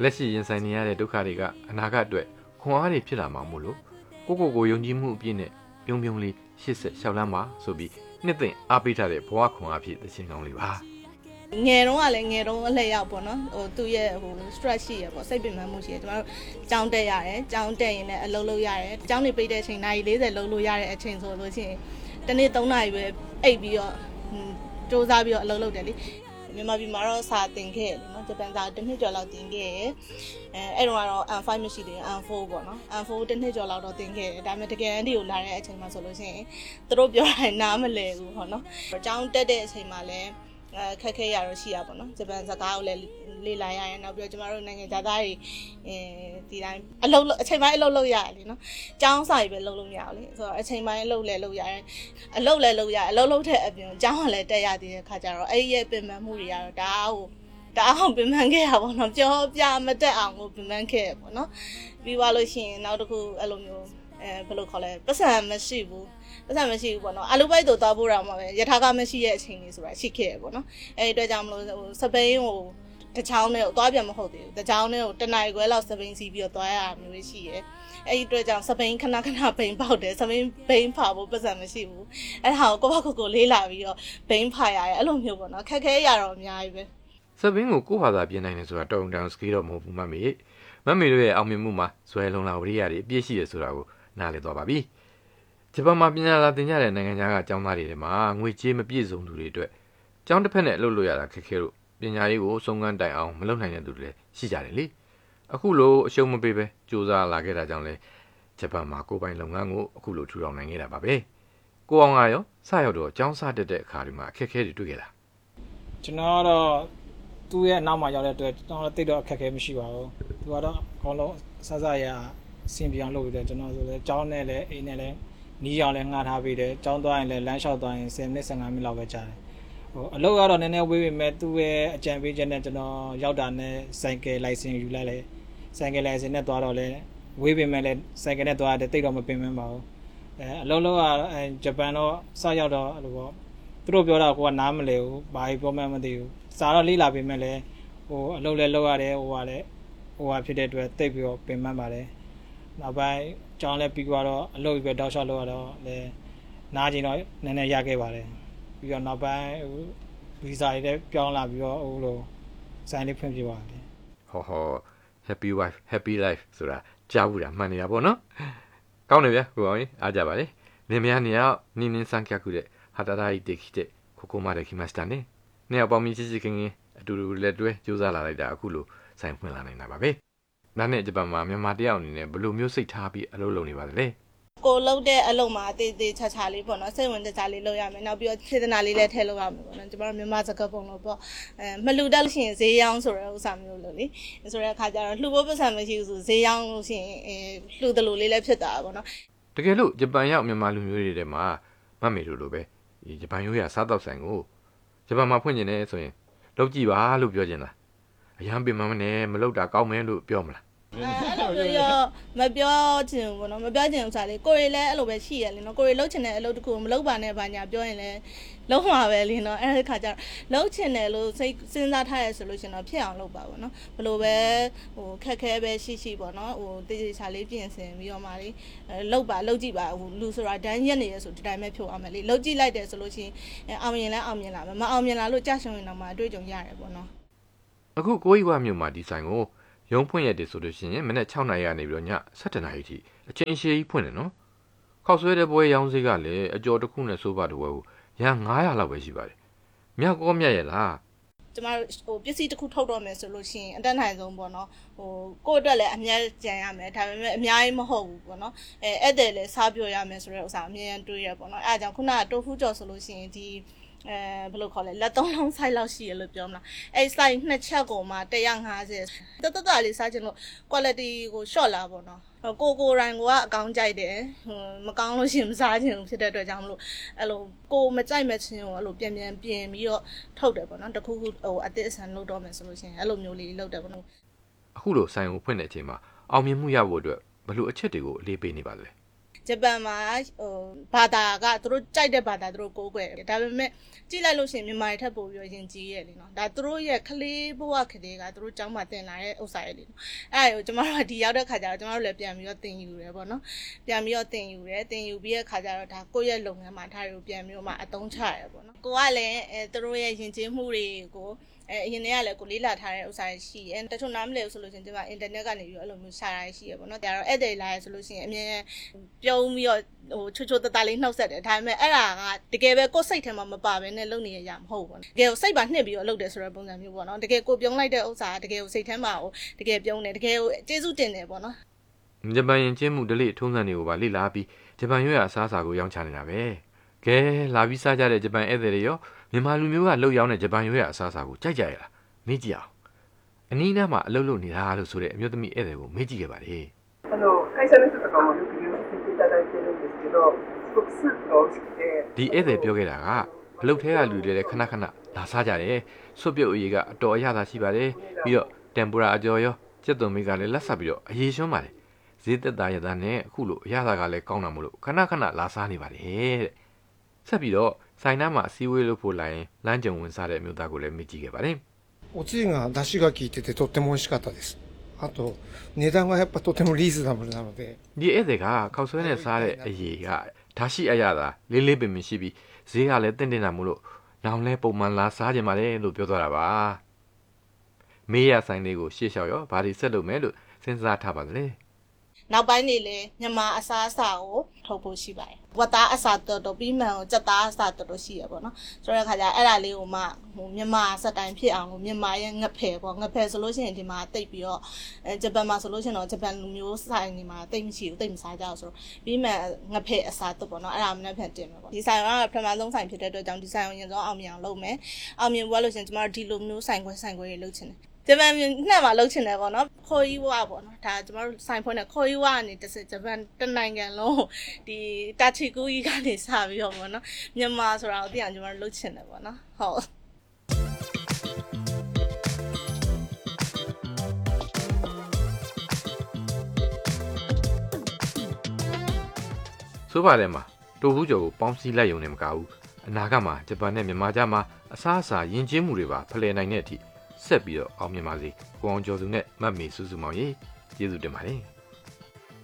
လက်ရှိရင်ဆိုင်နေရတဲ့ဒုက္ခတွေကအနာဂတ်အတွက်ခွန်အားတွေဖြစ်လာမှာမို့လို့ကိုယုံကြည်မှုအပြည့်နဲ့ပြုံးလေးရှစ်ဆက်လျှောက်လန်းပါဆိုပြီးနှစ်သိမ့်အားပေးထားတဲ့ဘဝခွန်အားဖြစ်တဲ့ချင်းကောင်းလေးပါငယ်တုန်းကလည်းငယ်တုန်းအလှည့်ရောက်ပေါ့နော်သူ့ရဲ့stress ရှိရပေါ့စိတ်ပင်ပန်းမှုရှိရကျမတို့ကြောင်းတက်ရတယ်ကြောင်းတက်ရင်လည်းအလုပ်လုပ်ရတယ်ကြောင်းနေပိတ်တဲ့အချိန်နိုင်40လုပ်လို့ရတဲ့အချိန်ဆိုလို့ရှိရင်တနေ့3နာရီပဲအိပ်ပြီးတော့စူးစမ်းပြီးတော့အလုပ်လုပ်တယ်လေမြန်မာပြည်မှာတော့စာသင်ခဲ့တယ်နော်ဂျပန်စာတစ်နှစ်ကျော်လောက်သင်ခဲ့ရအဲ့တော့ကတော့ N5 မရှိသေးဘူး N4 ပေါ့နော် N4 တစ်နှစ်ကျော်လောက်တော့သင်ခဲ့တယ်ဒါပေမဲ့တကယ်အန်ဒီကိုလာတဲ့အချိန်မှာဆိုလို့ရှိရင်သူတို့ပြောတာနားမလည်ဘူးပေါ့နော်ကြောင်းတက်တဲ့အချိန်မှာလည်းခက်ခဲရတော့ရှိရပါတော့ဂျပန်စကားကိုလည်းလေ့လာရရင်နောက်ပြီးတော့ကျမတို့နိုင်ငံသားတွေဒီတိုင်းအချိန်ပိုင်းအလုပ်လုပ်ရတယ်လေနော်ကျောင်းစာရေးပဲလုပ်လို့မရဘူးလေဆိုတော့အချိန်ပိုင်းအလုပ်လည်းလုပ်ရတယ်အလုပ်လည်းလုပ်ရအလုပ်လုပ်တဲ့အပြင်ကျောင်းကလည်းတက်ရသေးတဲ့ခါကျတော့အဲ့ရဲ့ပင်ပန်းမှုတွေကတော့ဒါအောင်ပင်ပန်းခဲ့ရပါတော့ပြောပြမတက်အောင်ကိုပင်ပန်းခဲ့ရပေါ့နော်ပြီးသွားလို့ရှိရင်နောက်တစ်ခုအဲ့လိုမျိုးဘယ်လိုခေါ်လဲပတ်စံမရှိဘူးပေါ့နော်အလူပိုက်တို့သွားဖို့တော့မှာပဲယထာကမရှိရဲ့အချိန်လေးဆိုတာရှိခဲ့ရပေါ့နော်အဲ့ဒီအတွက်ကြောင့်မလို့စပိန်ကိုတချောင်းနဲ့သွားပြန်မဟုတ်သေးဘူးတချောင်းနဲ့ကိုတနားရီခွဲလောက်စပိန်စီးပြီးတော့သွားရတာမျိုးရှိရဲအဲ့ဒီအတွက်ကြောင့်စပိန်ခဏဘိန်းပေါက်တယ်စပိန်ဘိန်းဖာဖို့ပတ်စံမရှိဘူးအဲ့ဒါကိုလေးလာပြီးတော့ဘိန်းဖာရတယ်အဲ့လိုမျိုးပေါ့နော်ခက်ခဲရတော့အများကြီးပဲစပိန်ကိုကိုယ့်ဘာသာပြင်နိုင်တယ်ဆိုတာတုံတောင်စကီတော့မဟုတ်ဘူးမမေတို့ရဲ့အောင်မြင်မှုမှာဇွဲလုံလာဝရိယတွေအပြည့်ရှိရဆိုတာကိုနားလည်သွားပါပြီဂျပန်မှာပညာလာသင်ကြတဲ့နိုင်ငံခြားကကျောင်းသားတွေထဲမှာငွေကြေးမပြည့်စုံသူတွေအတွက်ကျောင်းတစ်ဖက်နဲ့အလုပ်လုပ်ရတာခက်ခဲလို့ပညာရေးကိုစုံစမ်းတိုင်အောင်မလုပ်နိုင်တဲ့သူတွေလည်းရှိကြတယ်လေအခုလိုအရှုံးမပေးပဲစူးစမ်းလာခဲ့တာကြောင့်လဲဂျပန်မှာကိုယ်ပိုင်လုပ်ငန်းကိုအခုလိုထူထောင်နိုင်ခဲ့တာပါပဲကိုအောင်ကရောစရောက်တော့ကျောင်းစတက်တဲ့အခါဒီမှာအခက်အခဲတွေတွေ့ခဲ့တာကျွန်တော်ကတော့သူ့ရဲ့အနောက်မှာရောက်တဲ့အတွက်ကျွန်တော်တိတ်တော့အခက်အခဲမရှိပါဘူးသူကတော့အကုန်လုံးစရစင်ပြောင်းလုပ်ပြီးတော့ကျွန်တော်ဆိုလဲကျောင်းနဲ့လည်းအိမ်နဲ့လည်းနီးရောင်လည်းငှားထားပေးတယ်ကျောင်းသွားရင်လည်းလမ်းလျှောက်သွားရင်10မိနစ်15မိနစ်လောက်ပဲကြာတယ်အလုပ်ကတော့နည်းနည်းဝေးပေမဲ့သူ့ရဲ့အကြံပေးချက်နဲ့ကျွန်တော်ရောက်တာနဲ့ဆိုင်ကယ်လိုင်စင်ယူလိုက်လေဆိုင်ကယ်လိုင်စင်နဲ့သွားတော့လဲဝေးပေမဲ့လည်းဆိုင်ကယ်နဲ့သွားတယ်တိတ်တော့မပင်မပါဘူးအလုပ်ကဂျပန်တော့စရောက်တော့အဲ့လိုပေါ့သူတို့ပြောတာကိုကနားမလည်ဘူးဘာပြောမှမသိဘူးစာတော့လေးလာပေမဲ့လည်းအလုပ်လည်းလုပ်ရတယ်ဖြစ်တဲ့အတွက်တိတ်ပြီးတော့ပင်ပန်းပါတယ်နောက်ပိုင်းကျောင်းလည်းပြီးသွားတော့အလုပ်ပဲတောက်လျှောက်လုပ်ရတော့လည်းနားကျင်တော့နည်းနည်းရခဲ့ပါတယ်ပြီးတော့နောက်ပိုင်းဗီဇာတွေလည်းပြောင်းလာပြီးတော့လိုဆိုင်လေးဖွင့်ပြပါတယ်ဟော happy wife happy life ဆိုတာကြားဘူးတာမှန်နေတာပေါ့နော်ကောင်းတယ်ဗျာကိုအောင်ကြီးအားကြပါလေနေမနေရောက်နင်းစံကြခုတဲ့ဟာတာရီတေခိတဲ့ကိုမတဲ့ခိမစတန်နေပေါင်းမြချစ်ခင်အတူတူလက်တွဲစူးစမ်းလာလိုက်တာအခုလိုဆိုင်ဖွင့်လာနိုင်တာပါပဲနားနဲ့ဂျပန်မှာမြန်မာတယောက်အနေနဲ့ဘယ်လိုမျိုးစိတ်ထားပြီးအလုပ်လုပ်နေပါသလဲကိုလုပ်တဲ့အလုပ်မှာတေးသေးချာချာလေးပေါ့နော်စိတ်ဝင်စားလေးလုပ်ရမယ်နောက်ပြီးတော့စေတနာလေးလည်းထည့်လုပ်ရမယ်ပေါ့နော်ကျမတို့မြန်မာစကားပုံလို့ပေါ့မလူတက်လို့ရှိရင်ဈေးရောင်းဆိုတဲ့ဥစ္စာမျိုးလို့လေဆိုတဲ့အခါကျတော့လှူဖို့ပတ်စံမရှိဘူးဆိုဈေးရောင်းလို့ရှိရင်လှူတယ်လို့လေးလည်းဖြစ်တာပေါ့နော်တကယ်လို့ဂျပန်ရောက်မြန်မာလူမျိုးတွေထဲမှာမမေတို့လိုပဲဒီဂျပန်ရိုးရစားတော့ဆိုင်ကိုဂျပန်မှာဖွင့်နေတယ်ဆိုရင်လုပ်ကြည့်ပါလို့ပြောချင်တာအရန်ပင်မမနဲ့မလုပ်တာကောင်းမယ်လို့ပြောမလားအဲ့လိုရောမပြောချင်ဘူးပေါ့နော်မပြောချင်ဘူးစားလေကိုရီလည်းအဲ့လိုပဲရှိရလေနော်ကိုရီလှုပ်ချင်တဲ့အလုပ်တစ်ခုမလုပ်ပါနဲ့ဘာညာပြောရင်လည်းလုံးမှာပဲလေနော်အဲ့ဒီခါကျတော့လှုပ်ချင်တယ်လို့စိတ်စဉ်းစားထားရဆိုလို့ရှင်တော့ဖြစ်အောင်လုပ်ပါပေါ့နော်ဘလို့ပဲခက်ခဲပဲရှိပေါ့နော်တေးသေးချာလေးပြင်ဆင်ပြီးတော့မှလေလုပ်ကြည့်ပါလူဆိုတာဒန်းရက်နေရဆိုဒီတိုင်းပဲဖြိုအောင်မယ်လေလုပ်ကြည့်လိုက်တယ်ဆိုလို့ရှင်အောင်မြင်လဲအောင်မြင်လာမယ်မအောင်မြင်လာလို့ကြာရှုံးရင်တော့မှအတွေ့အကြုံရတယ်ပေါ့နော်အခုကိုကြီးဝမြို့မှာဒီဆိုင်ကိုရုံးဖွင့်ရတယ်ဆိုလို့ရှိရင်မနေ့6နာရီကနေပြီးတော့ည7နာရီထိအချိန်ရှည်ကြီးဖွင့်တယ်နော်ခောက်ဆွဲတဲ့ပွဲရောင်းစိတ်ကလည်းအကျော်တစ်ခုနဲ့ဆိုပါတစ်ပွဲကိုရန်900လောက်ပဲရှိပါတယ်မြတ်ကောမြတ်ရဲ့လားကျမတို့ပစ္စည်းတစ်ခုထုတ်တော့မယ်ဆိုလို့ရှိရင်အတက်နိုင်ဆုံးပေါ့နော်ကိုယ့်အတွက်လည်းအများကြံရမယ်ဒါပေမဲ့အများကြီးမဟုတ်ဘူးပေါ့နော်ဧည့်သည်လည်းစားပြောရမယ်ဆိုတဲ့ဥစ္စာအမြင်တွေးရပေါ့နော်အဲအကြောင်းခုနကတိုဖူးကြော်ဆိုလို့ရှိရင်ဒီဘယ်လိုခေါ်လဲလက်သုံးလုံး size လောက်ရှိရလို့ပြောမလားအဲ့ size နှစ်ချက်ကိုမှ150တလေးစားချင်လို့ quality ကို short လာပေါ့နော်ကိုရိုင်းကအကောင်းကြိုက်တယ်မကောင်းလို့ရှိရင်မစားချင်ဘူးဖြစ်တဲ့အတွက်ကြောင့်မလို့အဲ့လိုကိုမကြိုက်မဲ့ချင်းကိုအဲ့လိုပြင်ပြီးတော့ထုတ်တယ်ပေါ့နော်တခုခုအသစ်အဆန်လုပ်တော့မယ်ဆိုလို့ရှိရင်အဲ့လိုမျိုးလေးလုပ်တယ်ပေါ့နော်အခုလိုဆိုင်ကိုဖွင့်တဲ့အချိန်မှာအောင်မြင်မှုရဖို့အတွက်ဘယ်လိုအချက်တွေကိုအလေးပေးနေပါလဲဂျပန်မှာဘာသာကသူတို့ကြိုက်တဲ့ဘာသာသူတို့ကိုးကွယ်တယ်ဒါပေမဲ့ကြည့်လိုက်လို့ရှိရင်မြန်မာတွေထက်ပိုပြီးရင်ကြီးရဲ့လीနော်ဒါသူတို့ရဲ့ကလေးဘဝခလေးကသူတို့ကျောင်းမှာတင်လာတဲ့ဥစ္စာရဲ့လीနော်အဲ့ဒါကိုကျမတို့ကဒီရောက်တဲ့ခါကျတော့ကျမတို့လည်းပြန်ပြီးတော့တင်ယူတယ်ပေါ့နော်ပြန်ပြီးတော့တင်ယူပြီးတဲ့ခါကျတော့ဒါကိုယ့်ရဲ့လုပ်ငန်းမှာဒါတွေကိုပြန်ပြီးတော့မှအသုံးချရတယ်ပေါ့နော်ကိုကလည်းသူတို့ရဲ့ယဉ်ကျေးမှုတွေကိုအရင်တည်းကလည်းကိုလေးလာထားတဲ့ဥစ္စာရှိတယ်တချို့နားမလည်ဘူးဆိုလို့ရှိရင်ဒီမှာအင်တာနက်ကနေပြီးတော့အဲ့လိုမျိုးရှာတာရှိရပေါ့နော်ဒါတော့အဲ့တဲ့လာရဆိုလို့ရှိရင်အမြင်ပြုံးပြီးတော့ချိုတတလေးနှုတ်ဆက်တယ်ဒါပေမဲ့အဲ့ဒါကတကယ်ပဲကိုယ်စိတ်ထဲမှာမပါဘဲနဲ့လုပ်နေရမှာမဟုတ်ဘူးပေါ့နော်တကယ်ကိုစိတ်ပါနှစ်ပြီးတော့လုပ်တယ်ဆိုတဲ့ပုံစံမျိုးပေါ့နော်တကယ်ကိုပြုံးလိုက်တဲ့ဥစ္စာတကယ်ကိုစိတ်ထဲမှာတကယ်ပြုံးတယ်တကယ်ကိုကျေးဇူးတင်တယ်ပေါ့နော်ဂျပန်ယဉ်ကျေးမှုဓလေ့ထုံးစံတွေကိုပါလေ့လာပြီးဂျပန်ရွေးရအစားအစာကိုရောင်းချနေတာပဲကဲလာပြီးစားကြတဲ့ဂျပန်ဧည့်သည်တွေရောမြန်မာလူမျိုးကလှုပ်ရောင်းတဲ့ဂျပန်ရွေးရအစားအစာကိုကြိုက်ကြရလားမေးကြည့်အောင်အနည်းနားမှာအလုပ်လုပ်နေတာလို့ဆိုတဲ့အမျိုးသမီးဧည့်သည်ကိုမေးကြည့်ခဲ့ပါလေ会社の人とかもよく利用させていただいてるんですけどすごくスープが美味しくてဒီဧည့်သည်ပြောခဲ့တာကအလုပ်ထဲကလူတွေလည်းခဏခဏလာစားကြတယ်ဆွတ်ပြုတ်အရေးကအတော်အရသာရှိပါတယ်ပြီးတော့တမ်ပူရာအကျော်ရောကျက်သွန်မိကလည်းလက်ဆက်ပြီးတော့အရေးရှွန်းပါတယ်ဈေးသက်သာရသားနဲ့အခုလိုအရသာကလည်းကောင်းတာမို့လို့ခဏခဏလာစားနေပါတယ်တဲ့ဆက်ပြီးတော့ဆိုင်နားမှာအစည်းအဝေးလုပ်ဖို့လာရင်လမ်းကြုံဝင်စားတဲ့အမျိုးသားကိုလည်းမေးကြည့်ခဲ့ပါတယ်おつゆが出汁が効いててとっても美味しかったです。あと値段がやっぱとてもリーズナブルなので。 ဒီဧည့်သည်ကခောက်ဆွဲနဲ့စားတဲ့အရေးကဒါရှိအရသာလေးလေးပင်ပင်ရှိပြီးဈေးကလည်းတင့်တာမို့လို့နောင်လဲပုံမှန်လာစားကြပါတယ်လို့ပြောသွားတာပါမေးရဆိုင်လေးကိုရှေ့လျှောက်ရောဘာဒီဆက်လုပ်မယ်လို့စဉ်းစားထားပါသလဲနောက်ပိုင်းနေလေမြန်မာအစားအစာကိုထုတ်ဖို့ရှိပါတယ်ဝတ်သားအစာတော်ပြီးမှန်ကိုစက်သားအစာတော်ရှိရပေါ့နော်ဆိုတဲ့အခါကျအဲ့ဒါလေးကိုမှမြန်မာစက်တိုင်းဖြစ်အောင်လို့မြန်မာရဲ့ငဖယ်ပေါ့ငဖယ်ဆိုလို့ရှိရင်ဒီမှာတိတ်ပြီးတော့ဂျပန်မှာဆိုလို့ရှိရင်တော့ဂျပန်လူမျိုးဆိုင်နေမှာတိတ်မရှိဘူးတိတ်မစားကြဘူးဆိုတော့ပြီးမှန်ငဖယ်အစာတော်ပေါ့နော်အဲ့ဒါမနေ့ဖြန်တင်မယ်ပေါ့ဒီဆိုင်ကပထမဆုံးဆိုင်ဖြစ်တဲ့အတွက်ကြောင့်ဒီဆိုင်ကိုရင်ဆုံးအောင်မြင်အောင်လုပ်မယ်အောင်မြင်သွားလို့ရှိရင်ကျမတို့ဒီလိုမျိုးဆိုင်ခွဲတွေလုပ်ချင်တယ်ဂျပန်နဲ့မှာလှုပ်ချင်တယ်ပေါ့နော်ခိုးယူဝပေါ့နော်ဒါကျမတို့ဆိုင်ဖွင့်တဲ့ခိုးယူဝကနေတစ်စက်ဂျပန်တနိုင်ငံလုံးဒီတာချီကူကြီးကနေစပြီးတော့ပေါ့နော်မြန်မာဆိုတာကိုသိအောင်ကျမတို့လှုပ်ချင်တယ်ပေါ့နော်ဟုတ်ဆိုပါတယ်မှာတိုဟူးကျော်ကိုပေါင်းစည်းလိုက်ရုံနဲ့မကဘူးအနာဂတ်မှာဂျပန်နဲ့မြန်မာကြားမှာအစားအစာယဉ်ကျေးမှုတွေပါဖလှယ်နိုင်တဲ့အထိဆက်ပြီးတော့အောင်မြင်ပါစေကိုအောင်ကျော်သူနဲ့မတ်မေစုစုမောင်ရေကျေးဇူးတင်ပါတယ်